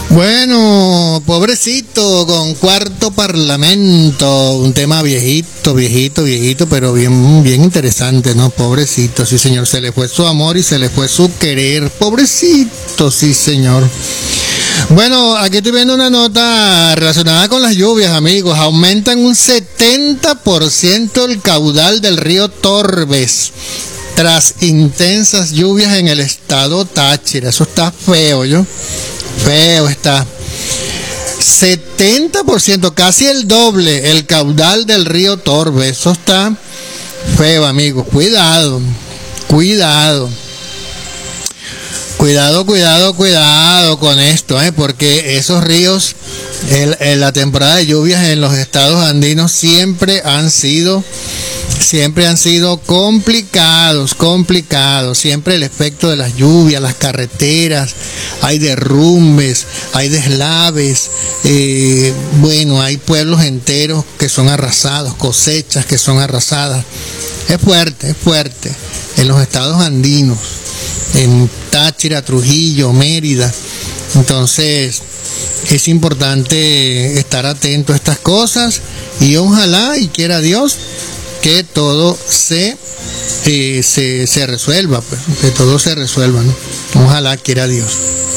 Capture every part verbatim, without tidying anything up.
Bueno, pobrecito, con Cuarto Parlamento, un tema viejito, viejito, viejito, pero bien, bien interesante, ¿no? Pobrecito, sí señor, se le fue su amor y se le fue su querer, pobrecito, sí señor. Bueno, aquí estoy viendo una nota relacionada con las lluvias, amigos. Aumentan un setenta por ciento el caudal del río Torbes tras intensas lluvias en el estado Táchira. Eso está feo, ¿yo? Feo está. setenta por ciento, casi el doble, el caudal del río Torbes. Eso está feo, amigos. Cuidado, cuidado. Cuidado, cuidado, cuidado con esto, ¿eh? Porque esos ríos, el, el, la temporada de lluvias en los estados andinos siempre han sido, siempre han sido complicados, complicados. Siempre el efecto de las lluvias, las carreteras, hay derrumbes, hay deslaves, eh, bueno, hay pueblos enteros que son arrasados, cosechas que son arrasadas. Es fuerte, es fuerte en los estados andinos, en Táchira, Trujillo, Mérida. Entonces es importante estar atento a estas cosas y ojalá y quiera Dios que todo se eh, se, se resuelva, pues, que todo se resuelva, ¿no? Ojalá quiera Dios.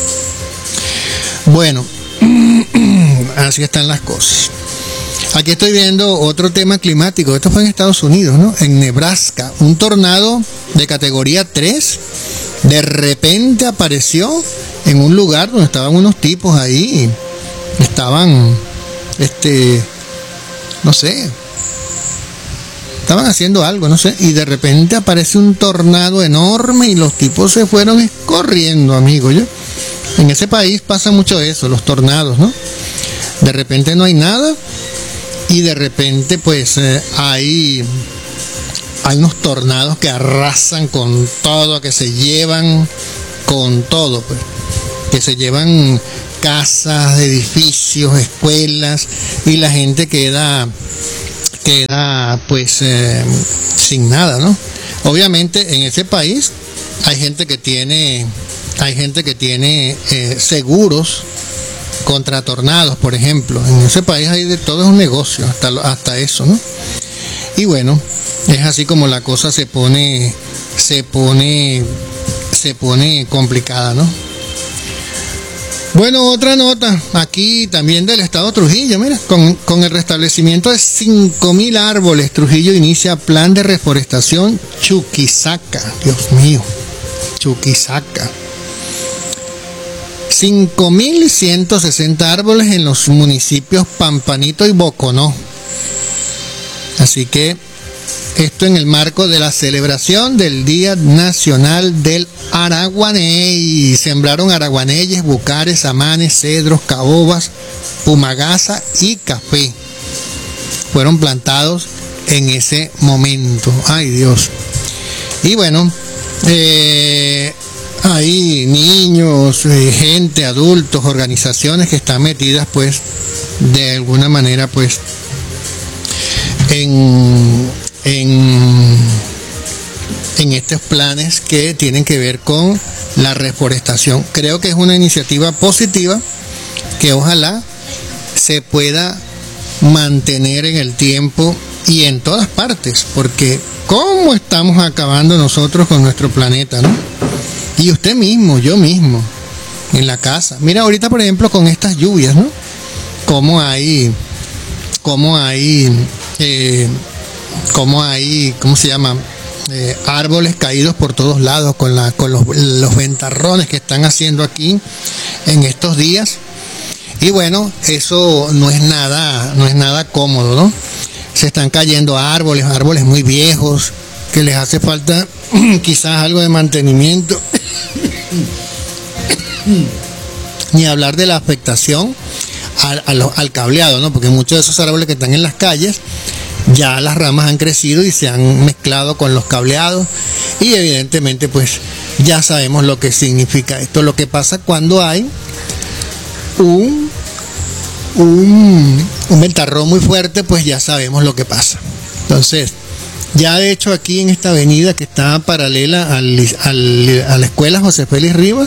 Bueno, así están las cosas. Aquí estoy viendo otro tema climático. Esto fue en Estados Unidos, ¿no? En Nebraska, un tornado de categoría tres de repente apareció en un lugar donde estaban unos tipos ahí, estaban, este, no sé, estaban haciendo algo, no sé, y de repente aparece un tornado enorme y los tipos se fueron corriendo, amigo. Yo, en ese país pasa mucho eso, los tornados, ¿no? De repente no hay nada y de repente pues eh, hay... Hay unos tornados que arrasan con todo, que se llevan con todo, pues, que se llevan casas, edificios, escuelas, y la gente queda, queda pues eh, sin nada, ¿no? Obviamente en ese país hay gente que tiene, hay gente que tiene eh, seguros contra tornados, por ejemplo. En ese país hay de todo, es un negocio, hasta, hasta eso, ¿no? Y bueno, es así como la cosa se pone, se pone, se pone complicada, ¿no? Bueno, otra nota, aquí también del estado Trujillo, mira, con, con el restablecimiento de cinco mil árboles, Trujillo inicia plan de reforestación Chuquisaca, Dios mío, Chuquisaca. cinco mil ciento sesenta árboles en los municipios Pampanito y Boconó. Así que esto en el marco de la celebración del Día Nacional del Araguaney. Sembraron araguaneyes, bucares, amanes, cedros, caobas, pumagasa y café. Fueron plantados en ese momento. Ay, Dios. Y bueno, eh, hay niños, eh, gente, adultos, organizaciones que están metidas, pues, de alguna manera, pues, en, en, en estos planes que tienen que ver con la reforestación. Creo que es una iniciativa positiva que ojalá se pueda mantener en el tiempo y en todas partes, porque cómo estamos acabando nosotros con nuestro planeta, ¿no? Y usted mismo, yo mismo, en la casa. Mira ahorita, por ejemplo, con estas lluvias, ¿no? Cómo hay, cómo hay Eh, como hay, ¿cómo se llama? Eh, árboles caídos por todos lados con, la, con los, los ventarrones que están haciendo aquí en estos días. Y bueno, eso no es nada, no es nada cómodo, ¿no? Se están cayendo árboles, árboles muy viejos, que les hace falta quizás algo de mantenimiento. Ni hablar de la afectación al, al, al cableado, ¿no? Porque muchos de esos árboles que están en las calles, ya las ramas han crecido y se han mezclado con los cableados y evidentemente pues ya sabemos lo que significa esto. Lo que pasa cuando hay un un, un ventarrón muy fuerte, pues ya sabemos lo que pasa. Entonces, ya de hecho aquí en esta avenida que está paralela al, al, a la escuela José Félix Rivas,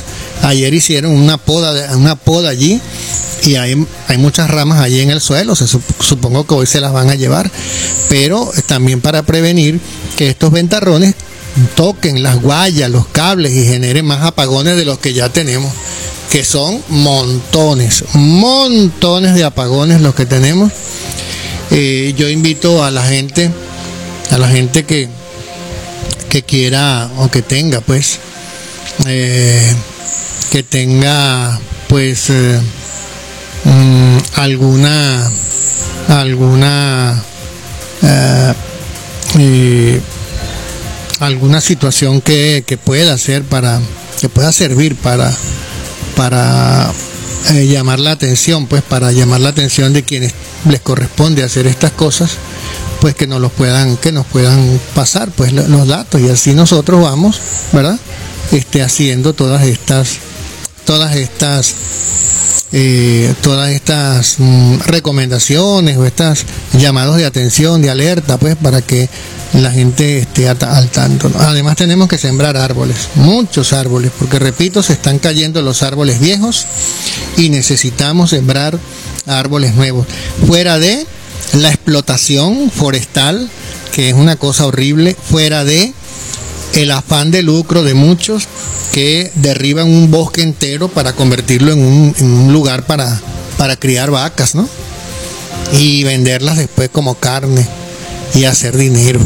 Ayer hicieron una poda, una poda allí y hay, hay muchas ramas allí en el suelo. Se, supongo que hoy se las van a llevar, pero también para prevenir que estos ventarrones toquen las guayas, los cables y generen más apagones de los que ya tenemos, que son montones, montones de apagones los que tenemos. Eh, yo invito a la gente, a la gente que, que quiera o que tenga, pues, eh, que tenga, pues, eh, mmm, alguna, alguna, eh, eh, alguna situación que, que pueda hacer para, que pueda servir para, para eh, llamar la atención, pues, para llamar la atención de quienes les corresponde hacer estas cosas, pues que nos los puedan, que nos puedan pasar, pues, los datos, y así nosotros vamos, ¿verdad? Este, haciendo todas estas, todas estas, eh, todas estas mm, recomendaciones o estas llamados de atención, de alerta, pues, para que la gente esté al tanto, ¿no? Además tenemos que sembrar árboles, muchos árboles, porque repito, se están cayendo los árboles viejos y necesitamos sembrar árboles nuevos, fuera de la explotación forestal, que es una cosa horrible, fuera de el afán de lucro de muchos que derriban un bosque entero para convertirlo en un, en un lugar para, para criar vacas, ¿no? Y venderlas después como carne y hacer dinero.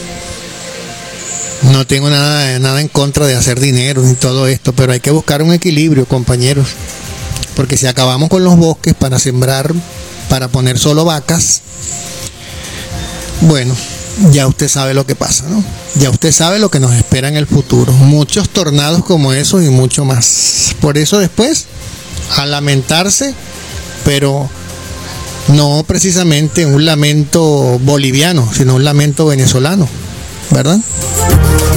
No tengo nada, nada en contra de hacer dinero ni todo esto, pero hay que buscar un equilibrio, compañeros, porque si acabamos con los bosques para sembrar, para poner solo vacas, bueno, ya usted sabe lo que pasa, ¿no? Ya usted sabe lo que nos espera en el futuro. Muchos tornados como esos y mucho más. Por eso después, a lamentarse, pero no precisamente un lamento boliviano, sino un lamento venezolano, ¿verdad?